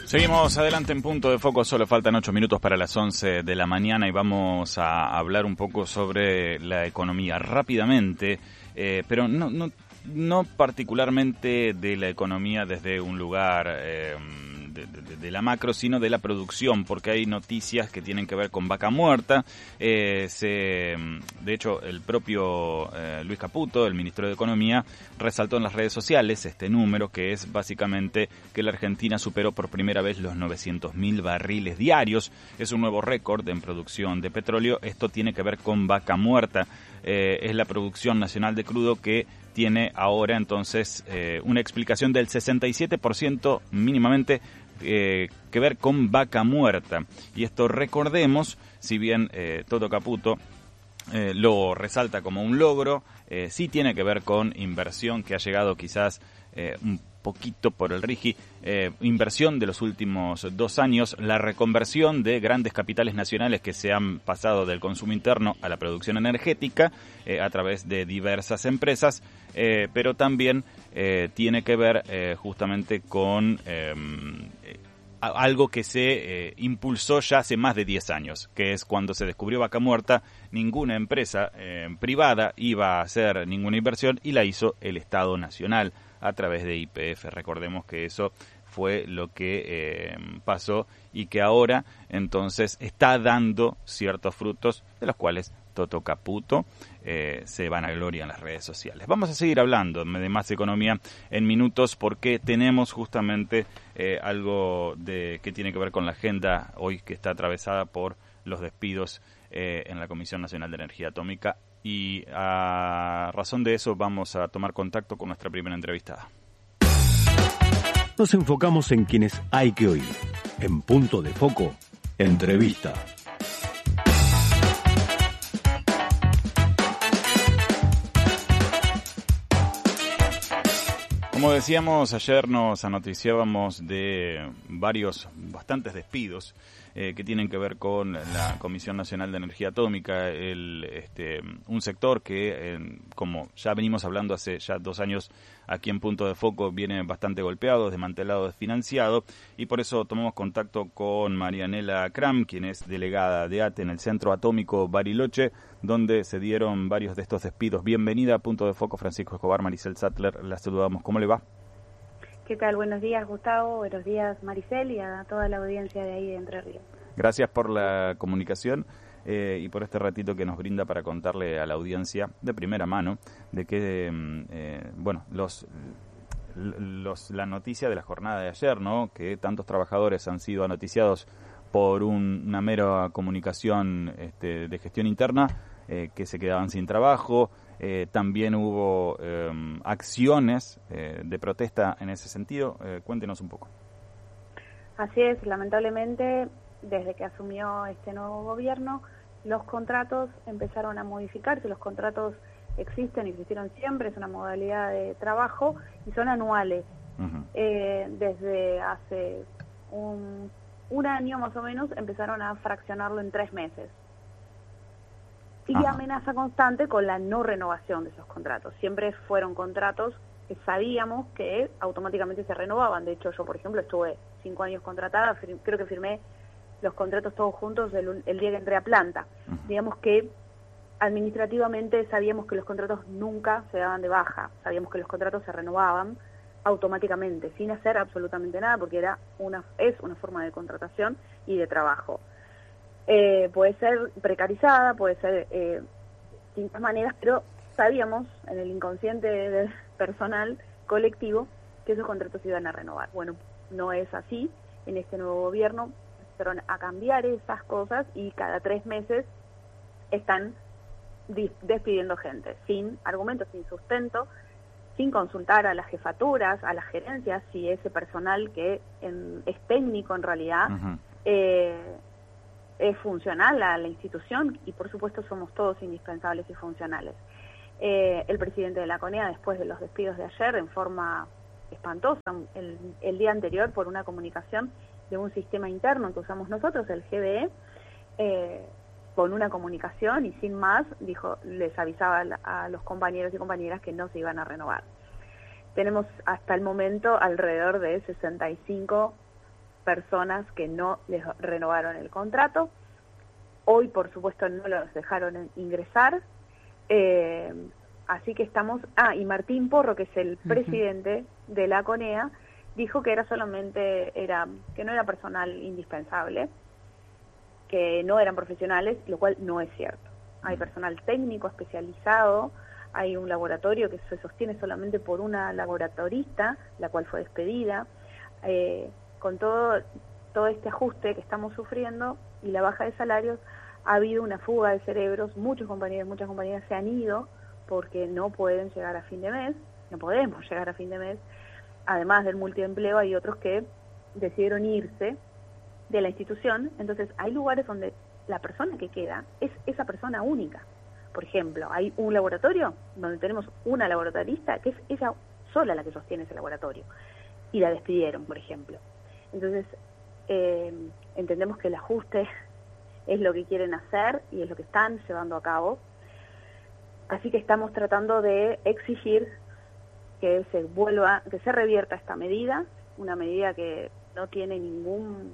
Seguimos adelante en Punto de Foco, solo faltan 8 minutos para las 11 de la mañana y vamos a hablar un poco sobre la economía rápidamente, pero no particularmente de la economía desde un lugar de la macro, sino de la producción, porque hay noticias que tienen que ver con vaca muerta. De hecho, el propio Luis Caputo, el ministro de Economía, resaltó en las redes sociales este número, que es básicamente que la Argentina superó por primera vez los 900.000 barriles diarios. Es un nuevo récord en producción de petróleo. Esto tiene que ver con vaca muerta. Es la producción nacional de crudo que tiene ahora entonces una explicación del 67% mínimamente que ver con vaca muerta. Y esto, recordemos, si bien Toto Caputo lo resalta como un logro, sí tiene que ver con inversión que ha llegado quizás un poquito por el RIGI, inversión de los últimos 2 años, la reconversión de grandes capitales nacionales que se han pasado del consumo interno a la producción energética a través de diversas empresas, pero también tiene que ver justamente con algo que se impulsó ya hace más de 10 años, que es cuando se descubrió vaca muerta. Ninguna empresa privada iba a hacer ninguna inversión y la hizo el Estado Nacional a través de YPF. Recordemos que eso fue lo que pasó y que ahora entonces está dando ciertos frutos, de los cuales Toto Caputo se vanagloria en las redes sociales. Vamos a seguir hablando de más economía en minutos, porque tenemos justamente algo que tiene que ver con la agenda hoy, que está atravesada por los despidos en la Comisión Nacional de Energía Atómica, y a razón de eso vamos a tomar contacto con nuestra primera entrevistada. Nos enfocamos en quienes hay que oír. En Punto de Foco, entrevista. Como decíamos, ayer nos anoticiábamos de bastantes despidos que tienen que ver con la Comisión Nacional de Energía Atómica, un sector que, como ya venimos hablando hace ya 2 años aquí en Punto de Foco, viene bastante golpeado, desmantelado, desfinanciado, y por eso tomamos contacto con Marianela Cram, quien es delegada de ATE en el Centro Atómico Bariloche, donde se dieron varios de estos despidos. Bienvenida a Punto de Foco, Francisco Escobar, Maricel Sattler, la saludamos. ¿Cómo le va? ¿Qué tal? Buenos días, Gustavo. Buenos días, Maricel, y a toda la audiencia de ahí de Entre Ríos. Gracias por la comunicación y por este ratito que nos brinda para contarle a la audiencia de primera mano de que, la noticia de la jornada de ayer, ¿no? Que tantos trabajadores han sido anoticiados por una mera comunicación de gestión interna, que se quedaban sin trabajo. También hubo acciones de protesta en ese sentido. Cuéntenos un poco. Así es, lamentablemente, desde que asumió este nuevo gobierno, los contratos empezaron a modificarse. Los contratos existieron siempre, es una modalidad de trabajo y son anuales. Uh-huh. Desde hace un año más o menos empezaron a fraccionarlo en 3 meses. Y amenaza constante con la no renovación de esos contratos. Siempre fueron contratos que sabíamos que automáticamente se renovaban. De hecho, yo, por ejemplo, estuve 5 años contratada, creo que firmé los contratos todos juntos el día que entré a planta. Uh-huh. Digamos que administrativamente sabíamos que los contratos nunca se daban de baja, sabíamos que los contratos se renovaban automáticamente, sin hacer absolutamente nada, porque es una forma de contratación y de trabajo. Puede ser precarizada, puede ser de distintas maneras, pero sabíamos en el inconsciente del personal colectivo que esos contratos se iban a renovar. Bueno, no es así. En este nuevo gobierno empezaron a cambiar esas cosas y cada 3 meses están despidiendo gente, sin argumentos, sin sustento, sin consultar a las jefaturas, a las gerencias, si ese personal que es técnico en realidad, uh-huh, es funcional a la institución, y por supuesto somos todos indispensables y funcionales. El presidente de la CONEA, después de los despidos de ayer, en forma espantosa, el día anterior, por una comunicación de un sistema interno que usamos nosotros, el GBE, con una comunicación y sin más, les avisaba a los compañeros y compañeras que no se iban a renovar. Tenemos hasta el momento alrededor de 65 personas que no les renovaron el contrato. Hoy, por supuesto, no los dejaron ingresar. Así que estamos... y Martín Porro, que es el presidente de la CONEA, dijo que que no era personal indispensable, que no eran profesionales, lo cual no es cierto. Hay personal técnico especializado, hay un laboratorio que se sostiene solamente por una laboratorista, la cual fue despedida. Con todo este ajuste que estamos sufriendo y la baja de salarios, ha habido una fuga de cerebros. Muchas compañías se han ido porque no pueden llegar a fin de mes, no podemos llegar a fin de mes. Además del multiempleo, hay otros que decidieron irse de la institución. Entonces hay lugares donde la persona que queda es esa persona única. Por ejemplo, hay un laboratorio donde tenemos una laboratorista que es ella sola la que sostiene ese laboratorio, y la despidieron, por ejemplo. Entonces entendemos que el ajuste es lo que quieren hacer y es lo que están llevando a cabo. Así que estamos tratando de exigir que se revierta esta medida, una medida que no tiene ningún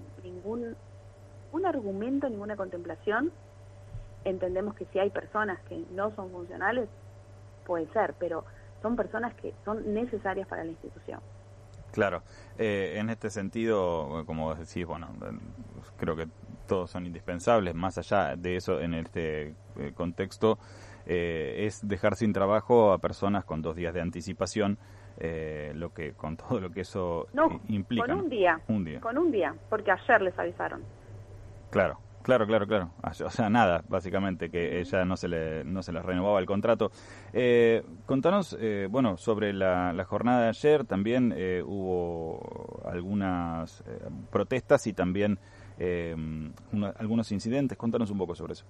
argumento, ninguna contemplación. Entendemos que si hay personas que no son funcionales, puede ser, pero son personas que son necesarias para la institución. Claro, en este sentido, como decís, bueno, creo que todos son indispensables. Más allá de eso, en este contexto, es dejar sin trabajo a personas con 2 días de anticipación, con todo lo que eso implica. Con un día, porque ayer les avisaron. Claro. O sea, nada, básicamente, que ella no se le renovaba el contrato. Contanos, sobre la jornada de ayer. También hubo algunas protestas y también algunos incidentes. Contanos un poco sobre eso.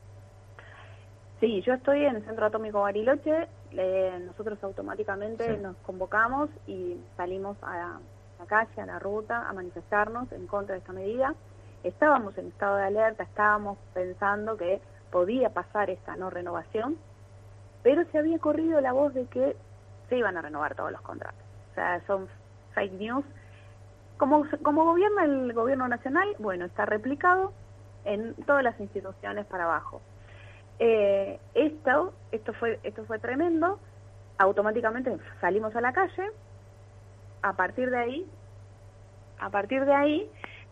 Sí, yo estoy en el Centro Atómico Bariloche. Nosotros automáticamente nos convocamos y salimos a la calle, a la ruta, a manifestarnos en contra de esta medida. Estábamos en estado de alerta, estábamos pensando que podía pasar esta no renovación, pero se había corrido la voz de que se iban a renovar todos los contratos. O sea, son fake news. Como gobierna el gobierno nacional, está replicado en todas las instituciones para abajo. Esto fue tremendo. Automáticamente salimos a la calle. A partir de ahí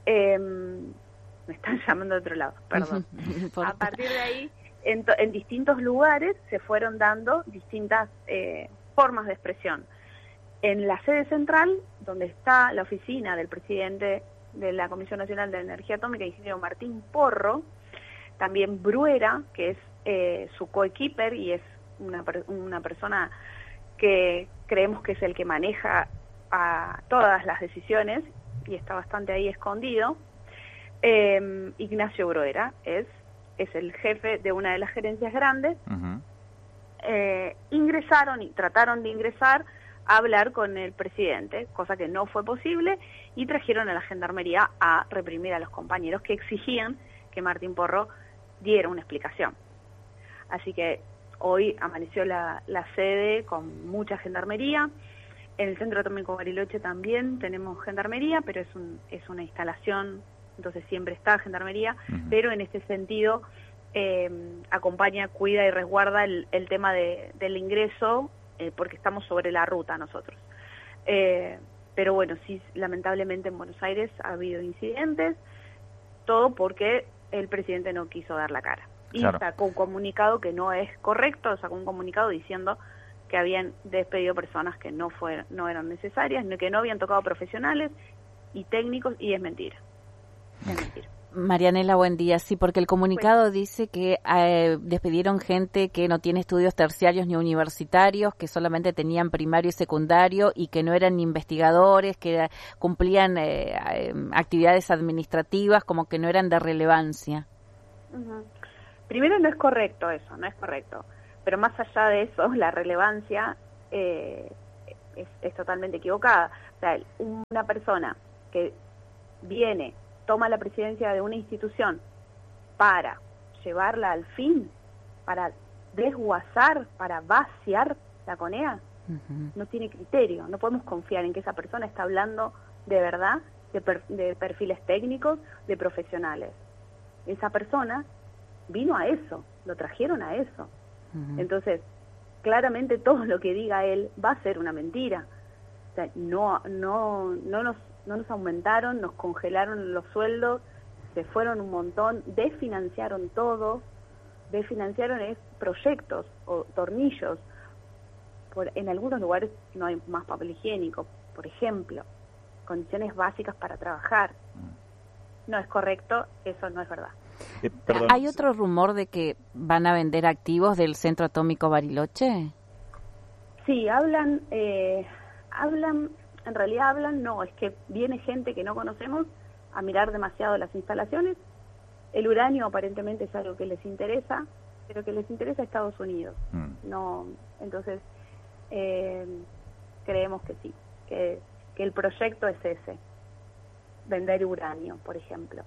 me están llamando de otro lado, perdón. A partir de ahí, en distintos lugares se fueron dando distintas formas de expresión. En la sede central, donde está la oficina del presidente de la Comisión Nacional de Energía Atómica, ingeniero Martín Porro, también Bruera, que es su coequiper y es una persona que creemos que es el que maneja a todas las decisiones y está bastante ahí escondido. Ignacio Bruera es el jefe de una de las gerencias grandes. Ingresaron y trataron de ingresar a hablar con el presidente, cosa que no fue posible, y trajeron a la gendarmería a reprimir a los compañeros que exigían que Martín Porro diera una explicación. Así que hoy amaneció la sede con mucha gendarmería. En el Centro Atómico Bariloche también tenemos gendarmería, pero es una instalación, entonces siempre está gendarmería, pero en este sentido acompaña, cuida y resguarda el tema del ingreso, porque estamos sobre la ruta nosotros. Pero sí, lamentablemente en Buenos Aires ha habido incidentes, todo porque el presidente no quiso dar la cara. Y sacó un comunicado que no es correcto, sacó un comunicado diciendo que habían despedido personas que no eran necesarias, que no habían tocado profesionales y técnicos, y es mentira. Es mentira. Marianela, buen día. Sí, porque el comunicado dice que despidieron gente que no tiene estudios terciarios ni universitarios, que solamente tenían primario y secundario y que no eran investigadores, que cumplían actividades administrativas, como que no eran de relevancia. Primero, no es correcto eso, no es correcto. Pero más allá de eso, la relevancia es totalmente equivocada. O sea, una persona que toma la presidencia de una institución para llevarla al fin, para desguazar, para vaciar la CONEA, no tiene criterio. No podemos confiar en que esa persona está hablando de verdad de perfiles técnicos, de profesionales. Esa persona vino a eso, lo trajeron a eso. Entonces, claramente todo lo que diga él va a ser una mentira. O sea, no nos aumentaron, nos congelaron los sueldos, se fueron un montón, desfinanciaron todo, desfinanciaron proyectos o tornillos. En algunos lugares no hay más papel higiénico, por ejemplo, condiciones básicas para trabajar. No es correcto, eso no es verdad. ¿Hay otro rumor de que van a vender activos del Centro Atómico Bariloche? Sí, hablan, en realidad hablan, no, es que viene gente que no conocemos a mirar demasiado las instalaciones. El uranio aparentemente es algo que les interesa, pero que les interesa a Estados Unidos. No, entonces creemos que sí, que el proyecto es ese, vender uranio, por ejemplo.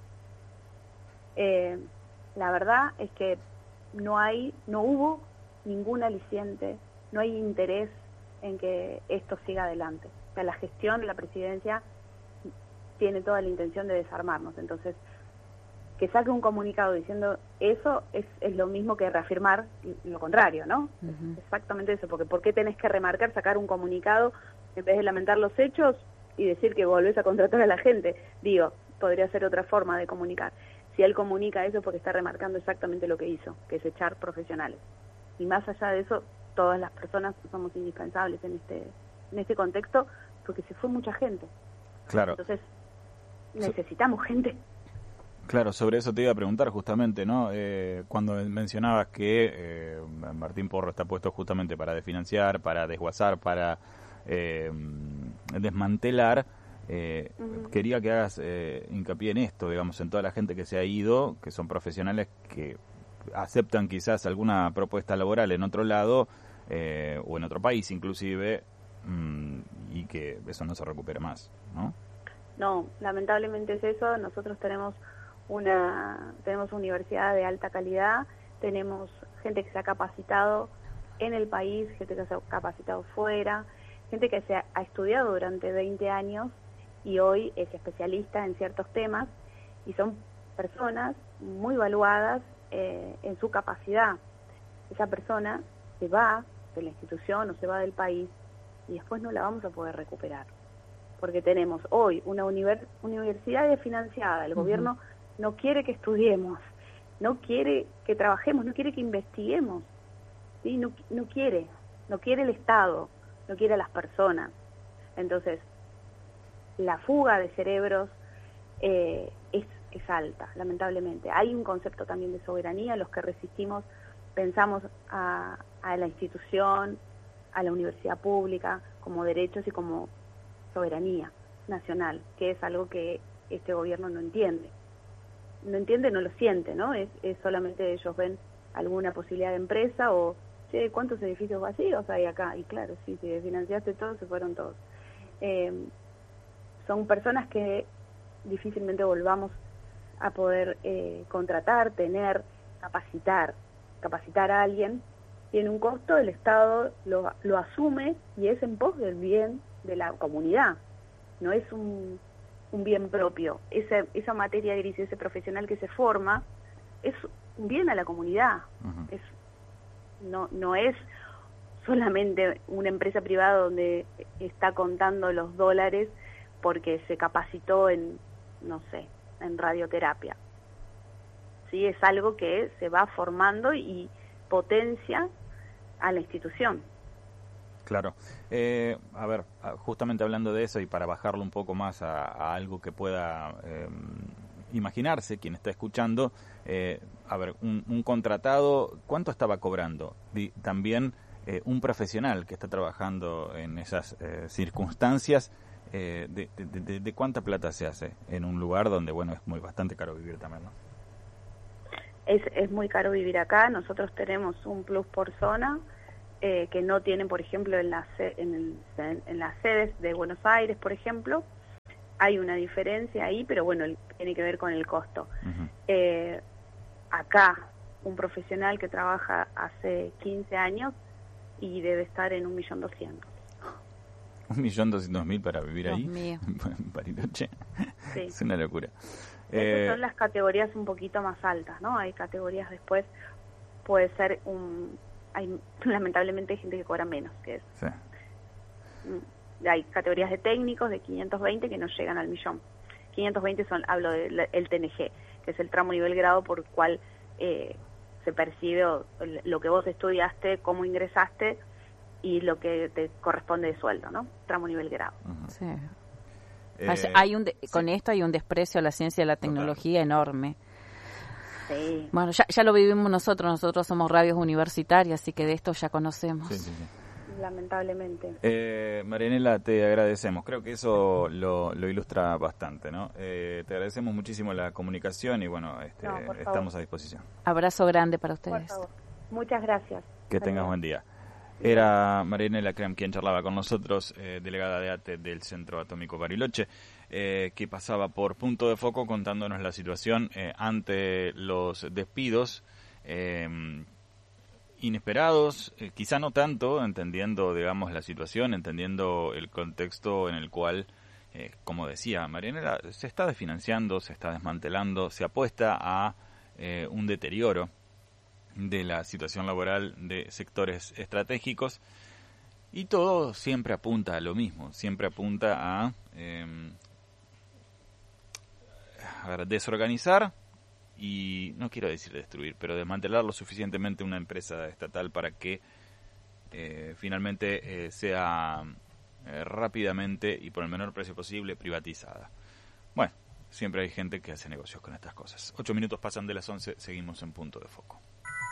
La verdad es que no hubo ningún aliciente, no hay interés en que esto siga adelante. O sea, la gestión, la presidencia tiene toda la intención de desarmarnos. Entonces, que saque un comunicado diciendo eso es lo mismo que reafirmar lo contrario, ¿no? Exactamente eso, porque ¿por qué tenés que remarcar, sacar un comunicado en vez de lamentar los hechos y decir que volvés a contratar a la gente? Digo, podría ser otra forma de comunicar. Si él comunica eso, porque está remarcando exactamente lo que hizo, que es echar profesionales. Y más allá de eso, todas las personas somos indispensables en este contexto, porque se fue mucha gente. Claro. Entonces, necesitamos gente. Claro, sobre eso te iba a preguntar justamente, ¿no? Cuando mencionabas que Martín Porro está puesto justamente para desfinanciar, para desguazar, para desmantelar, quería que hagas hincapié en esto, digamos, en toda la gente que se ha ido, que son profesionales que aceptan quizás alguna propuesta laboral en otro lado o en otro país inclusive, y que eso no se recupere más, ¿no? No, lamentablemente es eso. Nosotros tenemos una universidad de alta calidad, tenemos gente que se ha capacitado en el país, gente que se ha capacitado fuera, gente que se ha estudiado durante 20 años y hoy es especialista en ciertos temas, y son personas muy valuadas en su capacidad. Esa persona se va de la institución o se va del país y después no la vamos a poder recuperar, porque tenemos hoy una universidad desfinanciada. El gobierno no quiere que estudiemos, no quiere que trabajemos, no quiere que investiguemos, ¿sí? No quiere el Estado, no quiere a las personas. Entonces, la fuga de cerebros es alta, lamentablemente. Hay un concepto también de soberanía. Los que resistimos pensamos a la institución, a la universidad pública, como derechos y como soberanía nacional, que es algo que este gobierno no entiende, no lo siente, ¿no? Es solamente ellos ven alguna posibilidad de empresa o, che, ¿cuántos edificios vacíos hay acá? Y claro, sí, si desfinanciaste todos, se fueron todos. Son personas que difícilmente volvamos a poder contratar, capacitar a alguien, tiene un costo, el Estado lo asume y es en pos del bien de la comunidad, no es un bien propio. Esa materia gris, ese profesional que se forma, es un bien a la comunidad. No es solamente una empresa privada donde está contando los dólares porque se capacitó en radioterapia. Sí, es algo que se va formando y potencia a la institución. Claro. A ver, justamente hablando de eso y para bajarlo un poco más a algo que pueda imaginarse quien está escuchando, a ver, un contratado, ¿cuánto estaba cobrando? También un profesional que está trabajando en esas circunstancias, ¿de cuánta plata se hace en un lugar donde, bueno, es bastante caro vivir también, ¿no? Es muy caro vivir acá. Nosotros tenemos un plus por zona que no tienen, por ejemplo, en las sedes de Buenos Aires, por ejemplo. Hay una diferencia ahí, pero bueno, tiene que ver con el costo. Acá, un profesional que trabaja hace 15 años y debe estar en 1.200.000. 1.200.000 para vivir Dios ahí, mío. en Bariloche. Sí. Es una locura. Esas son las categorías un poquito más altas, ¿no? Hay categorías después, puede ser lamentablemente hay gente que cobra menos que eso. Sí. Hay categorías de técnicos de 520 que no llegan al 1.000.000. 520 hablo del TNG, que es el tramo nivel grado por el cual se percibe lo que vos estudiaste, cómo ingresaste y lo que te corresponde de sueldo, ¿no? Tramo nivel grado. Uh-huh. Sí. Sí. Con esto hay un desprecio a la ciencia y a la tecnología enorme. Sí. Bueno, ya lo vivimos nosotros somos radios universitarias, así que de esto ya conocemos. Sí. Lamentablemente. Marianela, te agradecemos. Creo que eso lo ilustra bastante, ¿no? Te agradecemos muchísimo la comunicación y bueno, estamos a disposición. Abrazo grande para Por ustedes. favor. Muchas gracias. Que tengas buen día. Era Marianela Krem quien charlaba con nosotros, delegada de ATE del Centro Atómico Bariloche, que pasaba por Punto de Foco contándonos la situación ante los despidos inesperados, quizá no tanto, entendiendo, digamos, la situación, entendiendo el contexto en el cual, como decía Marianela, se está desfinanciando, se está desmantelando, se apuesta a un deterioro de la situación laboral de sectores estratégicos y todo siempre apunta a lo mismo, siempre apunta a desorganizar y no quiero decir destruir, pero desmantelar lo suficientemente una empresa estatal para que finalmente sea rápidamente y por el menor precio posible privatizada. Bueno, siempre hay gente que hace negocios con estas cosas. 8 minutos pasan de las 11, seguimos en Punto de Foco.